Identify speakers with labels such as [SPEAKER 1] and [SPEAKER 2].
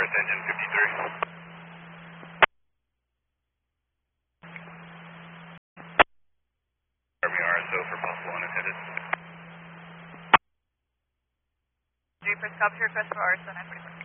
[SPEAKER 1] Polaris engine 53. Army RSO for possible unattended.
[SPEAKER 2] Jeepers, copy your request for RSO 945.